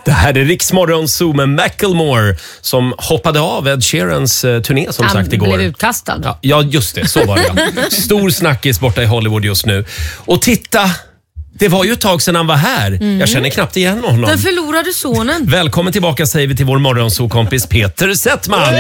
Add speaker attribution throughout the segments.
Speaker 1: Det här är Riksmorgon Zoo med Macklemore som hoppade av Ed Sheerans turné som sagt igår.
Speaker 2: Han blev utkastad.
Speaker 1: Ja, just det. Så var det. Stor snackis borta i Hollywood just nu. Och titta, det var ju ett tag sedan han var här. Jag känner knappt igen honom.
Speaker 2: Den förlorade sonen.
Speaker 1: Välkommen tillbaka säger vi till vår morgonzoo-kompis Peter Settman.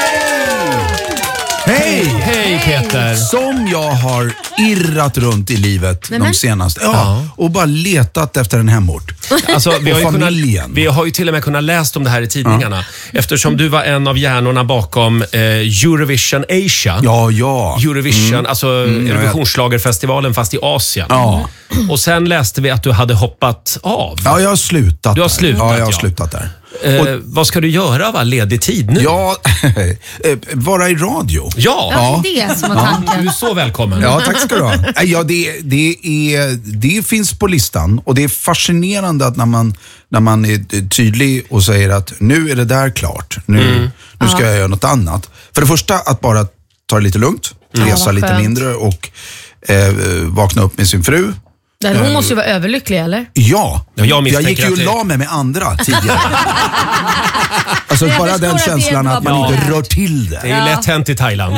Speaker 3: Hej!
Speaker 1: Hej Peter!
Speaker 3: Som jag har irrat runt i livet de senaste. Och bara letat efter en hemort.
Speaker 1: Alltså, vi har ju till och med kunnat läst om det här i tidningarna. Eftersom du var en av hjärnorna bakom Eurovision Asia.
Speaker 3: Ja.
Speaker 1: Eurovision, alltså Eurovisionsschlagerfestivalen fast i Asien.
Speaker 3: Ja.
Speaker 1: Och sen läste vi att du hade hoppat av.
Speaker 3: Ja, jag har slutat.
Speaker 1: Du har slutat,
Speaker 3: Ja, jag har slutat där.
Speaker 1: Vad ska du göra av all ledig tid nu?
Speaker 3: Ja, vara i radio.
Speaker 1: Ja,
Speaker 2: det är det som var tanken.
Speaker 1: du är så välkommen.
Speaker 3: Ja, tack ska du ha. Ja, det finns på listan och det är fascinerande att när man är tydlig och säger att nu är det där klart. Nu ska jag göra något annat. För det första att bara ta det lite lugnt, resa lite mindre och vakna upp med sin fru.
Speaker 2: Hon måste ju vara överlycklig, eller?
Speaker 3: Ja, jag gick ju och
Speaker 1: att
Speaker 3: la mig med andra tidigare. Alltså bara den känslan att man inte rör till det.
Speaker 1: Det är ju lätt hänt i Thailand.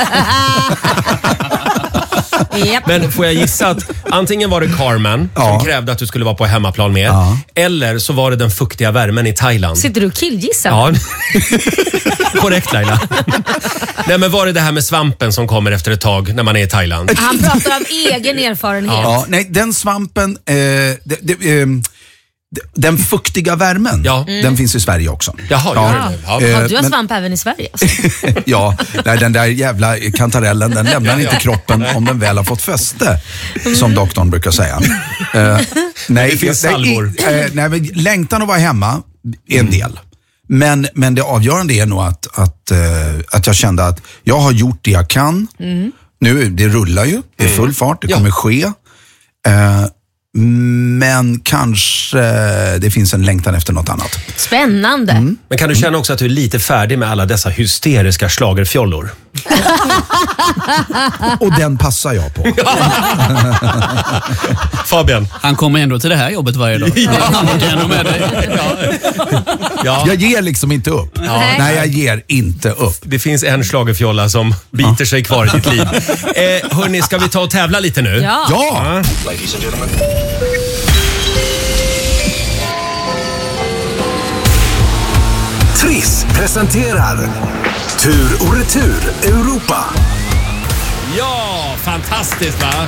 Speaker 1: Men får jag gissa att antingen var det Carmen som krävde att du skulle vara på hemmaplan med, eller så var det den fuktiga värmen i Thailand.
Speaker 2: Sitter du och killgissar?
Speaker 1: Ja. Korrekt Laila. Nej, men var det här med svampen som kommer efter ett tag när man är i Thailand?
Speaker 2: Han pratar av egen erfarenhet.
Speaker 3: Ja, nej, den svampen den fuktiga värmen, den finns i Sverige också.
Speaker 1: Jaha,
Speaker 2: Du har svamp även i Sverige alltså.
Speaker 3: Ja, nej, den där jävla kantarellen, den lämnar inte kroppen om den väl har fått fäste, som doktorn brukar säga. Nej,
Speaker 1: det finns salvor.
Speaker 3: Nej, längtan att vara hemma är en del. Men det avgörande är nog att jag kände att jag har gjort det jag kan. Nu, det rullar ju, det är full fart, det kommer ske. Men kanske det finns en längtan efter något annat.
Speaker 2: Spännande.
Speaker 1: Men kan du känna också att du är lite färdig med alla dessa hysteriska schlagerfjollor?
Speaker 3: Och den passar jag på.
Speaker 1: Fabian.
Speaker 4: Han kommer ändå till det här jobbet varje dag. Han åker ändå med dig.
Speaker 3: Jag ger liksom inte upp. Nej, jag ger inte upp.
Speaker 1: Det finns en schlagerfjolla som biter sig kvar i ditt liv. Hörni, ska vi ta och tävla lite nu?
Speaker 3: Ja.
Speaker 5: Ladies and gentlemen. Triss presenterar Tur och retur Europa.
Speaker 1: Ja, fantastiskt va?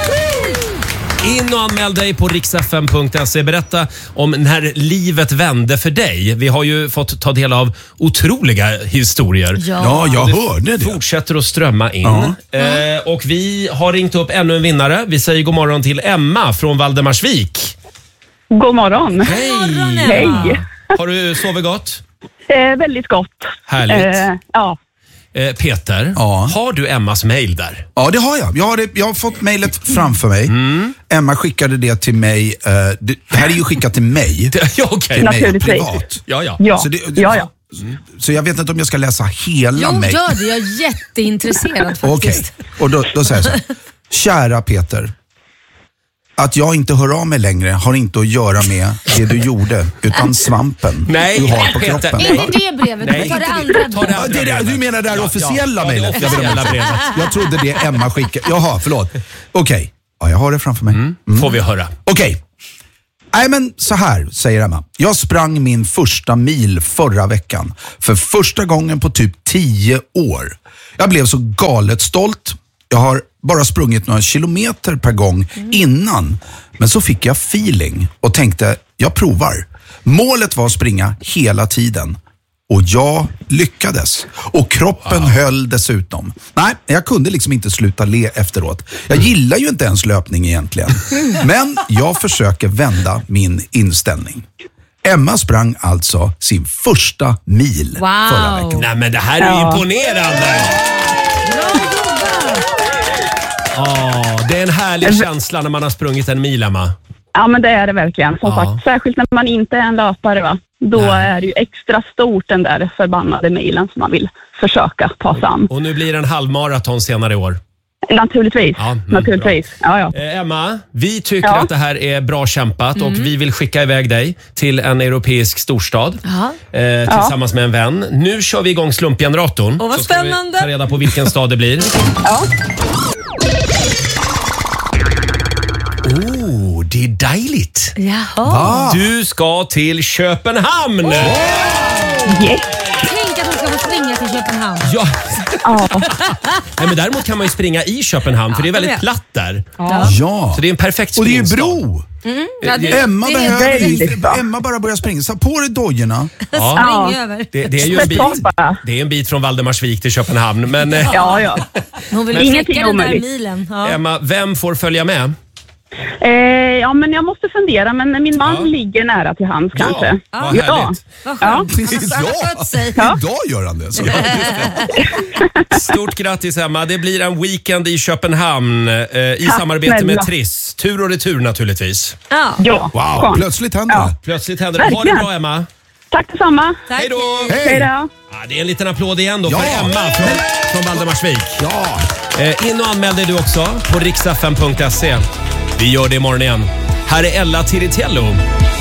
Speaker 1: In och anmäl dig på riksfm.se. Berätta om när livet vände för dig. Vi har ju fått ta del av otroliga historier.
Speaker 3: Ja, jag hörde det.
Speaker 1: Fortsätter att strömma in. Och vi har ringt upp ännu en vinnare. Vi säger god morgon till Emma från Valdemarsvik.
Speaker 6: God morgon.
Speaker 1: Hej!
Speaker 6: Hej.
Speaker 1: Har du sovit gott?
Speaker 6: Väldigt gott.
Speaker 1: Härligt.
Speaker 6: Ja.
Speaker 1: Peter, har du Emmas mejl där?
Speaker 3: Ja, det har jag. Jag har fått mejlet framför mig. Emma skickade det till mig. Det här är ju skickat till mig.
Speaker 1: Okej.
Speaker 3: Till mig privat.
Speaker 1: Ja.
Speaker 3: Så jag vet inte om jag ska läsa hela mejl.
Speaker 2: Jo, gör det. Jag är jätteintresserad faktiskt.
Speaker 3: Okej. Och då säger jag så här. Kära Peter. Att jag inte hör av mig längre har inte att göra med det du gjorde, utan svampen du har på
Speaker 1: Peter,
Speaker 3: kroppen.
Speaker 2: Inte det brevet, ta det andra brevet.
Speaker 3: Du menar det här officiella mejlet?
Speaker 1: Det officiella brevet.
Speaker 3: Jag trodde det Emma skickade. Jaha, förlåt. Okej. Ja, jag har det framför mig.
Speaker 1: Får vi höra.
Speaker 3: Okej. Nej, men så här säger Emma. Jag sprang min första mil förra veckan. För första gången på typ 10 år. Jag blev så galet stolt. Jag har bara sprungit några kilometer per gång innan. Men så fick jag feeling och tänkte, jag provar. Målet var att springa hela tiden. Och jag lyckades. Och kroppen höll dessutom. Nej, jag kunde liksom inte sluta le efteråt. Jag gillar ju inte ens löpning egentligen. Men jag försöker vända min inställning. Emma sprang alltså sin första mil förra veckan.
Speaker 1: Nej, men det här är imponerande. Det är en härlig känsla när man har sprungit en mil, Emma.
Speaker 6: Ja, men det är det verkligen. Som sagt, särskilt när man inte är en löpare, va? Då är det ju extra stort den där förbannade milen som man vill försöka ta sig an.
Speaker 1: Och nu blir det en halvmaraton senare i år.
Speaker 6: Naturligtvis. Naturligtvis. Ja.
Speaker 1: Emma, vi tycker att det här är bra kämpat och vi vill skicka iväg dig till en europeisk storstad tillsammans med en vän. Nu kör vi igång slumpgeneratorn.
Speaker 2: Vad spännande.
Speaker 1: Så ska vi ta reda på vilken stad det blir.
Speaker 6: Ja.
Speaker 1: Det är dejligt.
Speaker 2: Jaha.
Speaker 1: Du ska till Köpenhamn.
Speaker 6: Yes.
Speaker 2: Tänk att hon ska få springa till Köpenhamn.
Speaker 1: Ja. Nej, men däremot kan man ju springa i Köpenhamn för det är väldigt platt där.
Speaker 3: Ja.
Speaker 1: Så det är en perfekt
Speaker 3: Och det är
Speaker 1: springstad.
Speaker 3: bro. Emma bara börjar springa. Så på dig dojorna.
Speaker 2: Spring över.
Speaker 1: Det är en bit från Valdemarsvik till Köpenhamn. Men,
Speaker 2: hon vill
Speaker 6: ingenting
Speaker 2: den där
Speaker 6: omöjligt.
Speaker 2: milen.
Speaker 1: Emma, vem får följa med?
Speaker 6: Men jag måste fundera, men min man ligger nära till hands kanske.
Speaker 1: Vad härligt.
Speaker 2: Vad skönt. Han har skött sig.
Speaker 3: Idag gör han det. Så.
Speaker 1: Stort grattis Emma. Det blir en weekend i Köpenhamn i samarbete med Triss. Tur och retur naturligtvis.
Speaker 6: Ja.
Speaker 3: Wow, plötsligt händer det.
Speaker 1: Plötsligt händer det. Ha det bra Emma.
Speaker 6: Tack detsamma.
Speaker 1: Hej då.
Speaker 6: Hej då.
Speaker 1: Det är en liten applåd igen då för Emma från Valdemarsvik.
Speaker 3: Ja.
Speaker 1: In och anmäl dig du också på riksfm.se. Vi gör det imorgon igen. Här är Ella Tiritiello.